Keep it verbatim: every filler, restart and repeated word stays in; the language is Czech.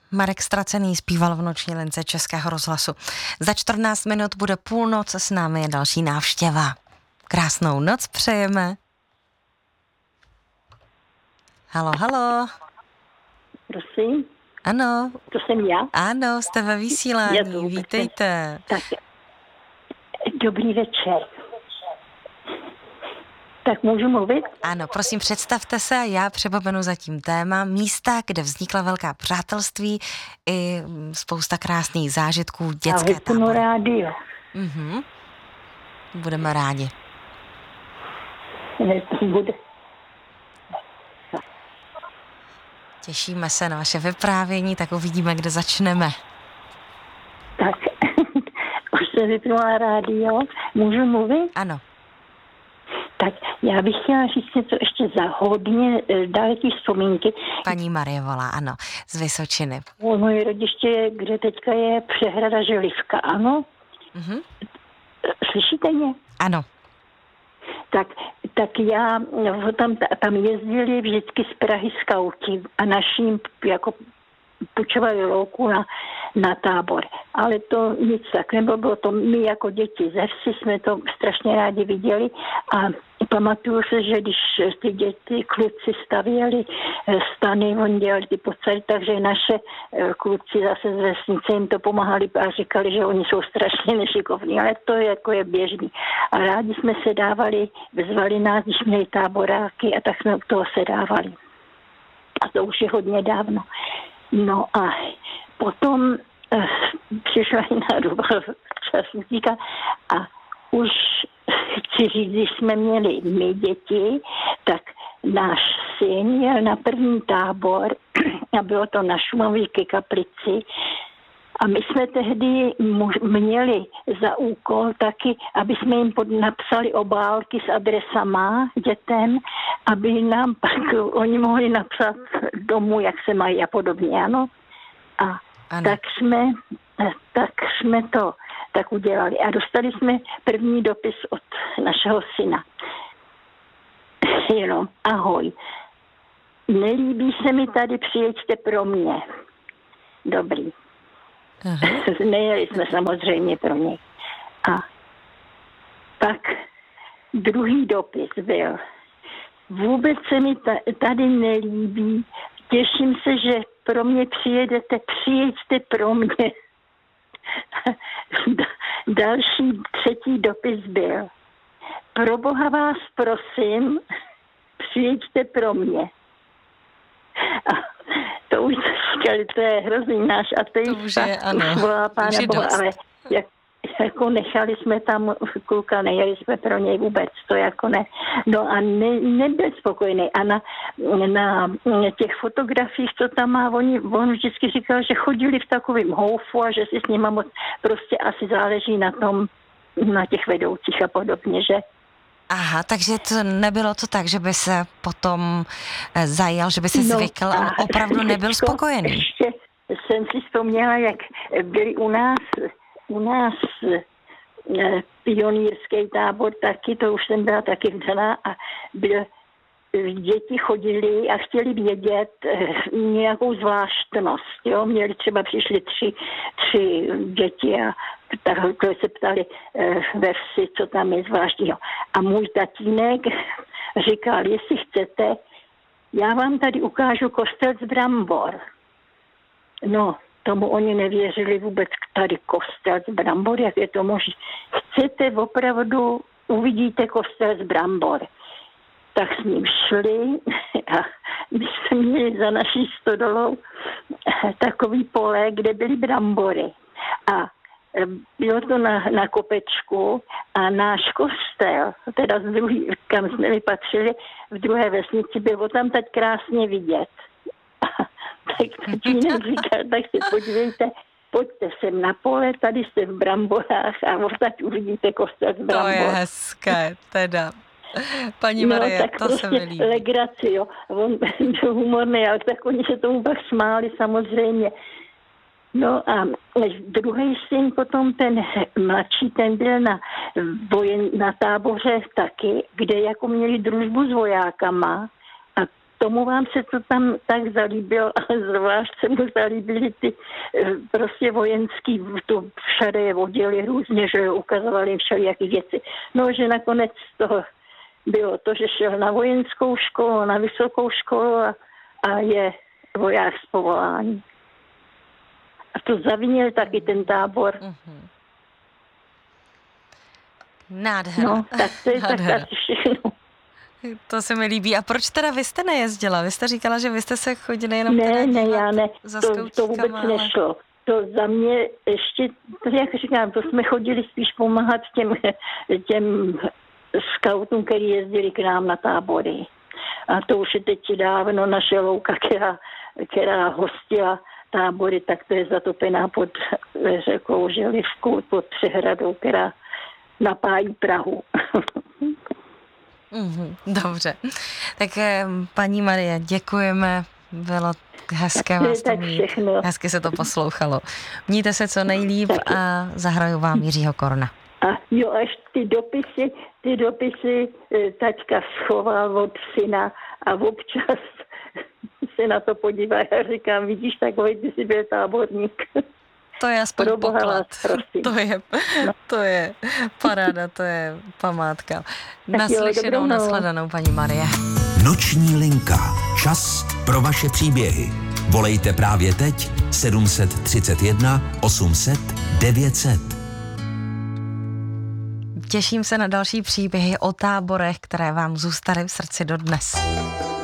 Marek Stracený zpíval v noční lince Českého rozhlasu. Za čtrnáct minut bude půlnoc, s námi je další návštěva. Krásnou noc přejeme. Halo, halo. Prosím. Ano. To jsem já? Ano, jste ve vysílání, vítejte. Tak, dobrý večer. Tak můžu mluvit? Ano, prosím, představte se a já připomenu zatím téma místa, kde vznikla velká přátelství i spousta krásných zážitků, dětské tábory. rádio. Mhm. Budeme rádi. Ne, to bude. Těšíme se na vaše vyprávění, tak uvidíme, kde začneme. Tak, už se vypnula rádio. Můžu mluvit? Ano. Tak já bych chtěla říct něco ještě za hodně daleký vzpomínky. Paní Marie volá, ano, z Vysočiny. Moje rodiště, kde teďka je přehrada Želivka, ano? Mhm. Slyšíte mě? Ano. Tak, tak já, no, tam, tam jezdili vždycky z Prahy skauti a naším jako počovali louku na, na tábor. Ale to nic tak nebylo, bylo to my jako děti ze vsi jsme to strašně rádi viděli a pamatuju se, že když ty děti, kluci stavěli stany, oni dělali ty podstavy, takže naše kluci zase z vesnice jim to pomáhali a říkali, že oni jsou strašně nešikovní, ale to je, jako je běžný. A rádi jsme se dávali, vzvali nás, když měli táboráky a tak jsme u toho se dávali. A to už je hodně dávno. No a potom uh, přišla jiná doba času a už chci říct, když jsme měli my děti, tak náš syn jel na první tábor a bylo to na Šumavě ke Kaplici a my jsme tehdy měli za úkol taky, aby jsme jim pod, napsali obálky s adresama dětem, aby nám pak oni mohli napsat domů, jak se mají a podobně, ano. A ano. Tak, jsme, tak jsme to tak udělali. A dostali jsme první dopis od našeho syna. Jenom, ahoj. Nelíbí se mi tady, přijeďte pro mě. Dobrý. Uh-huh. Nejeli jsme samozřejmě pro něj. A pak druhý dopis byl. Vůbec se mi tady nelíbí. Těším se, že pro mě přijedete. Přijeďte pro mě. Další třetí dopis byl. Pro Boha vás prosím, přijeďte pro mě. A to už říkali, to je hrozný náš ateista. To už je, ano. Už volá Pána Boha, ale jak, jako nechali jsme tam kluka, nejeli jsme pro něj vůbec, to jako ne. No a ne, nebyl spokojený. A na, na těch fotografiích, co tam má, on, on vždycky říkal, že chodili v takovém houfu a že si s nima moc prostě asi záleží na tom, na těch vedoucích a podobně, že. Aha, takže to nebylo to tak, že by se potom zajal, že by se zvykl no, a opravdu nebyl spokojený. Ještě jsem si vzpomněla, jak byli u nás, u nás pionýrský tábor taky, to už jsem byla taky vdaná a byl, děti chodili a chtěli vědět nějakou zvláštnost, jo, měli třeba přišli tři, tři děti a takhle se ptali ve vsi, co tam je zvláštního. A můj tatínek říkal, jestli chcete, já vám tady ukážu kostel z Brambor. No, tomu oni nevěřili vůbec, tady kostel z Brambor, jak je to možné. Chcete opravdu, uvidíte kostel z Brambor. Tak s ním šli a my jsme měli za naší stodolou takový pole, kde byly brambory. A bylo to na, na kopečku a náš kostel, teda z druhý, kam jsme mi patřili, v druhé vesnici, bylo tam tak krásně vidět. Tak tatínek říkal, tak se podívejte, pojďte sem na pole, tady jste v bramborách a odtaď uvidíte kostel z Brambor. To je hezké, teda. Paní Marie, no, tak to prostě se mi líbí. Legraci, jo. On byl humorný, ale tak oni se tomu pak smáli samozřejmě. No a druhý syn potom, ten mladší, ten byl na, vojen, na táboře taky, kde jako měli družbu s vojákama a tomu vám se to tam tak zalíbilo, ale zvlášť se mu zalíbily ty prostě vojenský, to všade je oděli různě, že ukazovali jim všelijaký věci. No, že nakonec toho bylo to, že šel na vojenskou školu, na vysokou školu a, a je voják z povolání. A to zavinil taky ten tábor. Mm-hmm. Nádhera. No, tak to je tak asi všechno. To se mi líbí. A proč teda vy jste nejezdila? Vy jste říkala, že vy jste se chodili jenom ne, ne, já ne, za to, to vůbec ale... nešlo. To za mě ještě, to jak říkám, to jsme chodili spíš pomáhat těm, těm skautům, kteří jezdili k nám na tábory. A to už je teď dávno naše louka, která, která hostila tábory, tak to je zatopená pod řekou Želivkou, pod přehradou, která napájí Prahu. Mm, dobře. Tak paní Marie, děkujeme, bylo hezké vás to mít. Hezky se to poslouchalo. Mějte se co nejlíp a zahraju vám Jiřího Korna. A jo, až ty dopisy, ty dopisy taťka schoval od syna a občas se na to podívá a říkám, vidíš, takový ty jsi byl táborník. To je aspoň poklad. To je, to je paráda, to je památka. Naslyšenou, nashledanou, paní Marie. Noční linka. Čas pro vaše příběhy. Volejte právě teď sedm tři jedna osm set devět set. Těším se na další příběhy o táborech, které vám zůstaly v srdci dodnes.